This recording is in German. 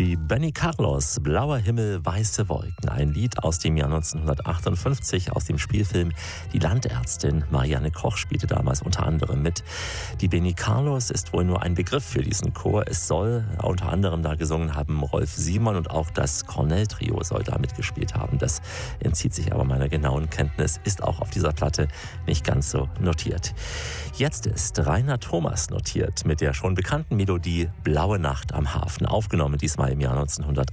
Die Benny Carlos, Blauer Himmel, weiße Wolken. Ein Lied aus dem Jahr 1958 aus dem Spielfilm Die Landärztin. Marianne Koch spielte damals unter anderem mit. Die Benny Carlos ist wohl nur ein Begriff für diesen Chor. Es soll unter anderem da gesungen haben Rolf Simon und auch das Cornell-Trio soll da mitgespielt haben. Das entzieht sich aber meiner genauen Kenntnis, ist auch auf dieser Platte nicht ganz so notiert. Jetzt ist Rainer Thomas notiert mit der schon bekannten Melodie Blaue Nacht am Hafen, aufgenommen diesmal im Jahr 1900.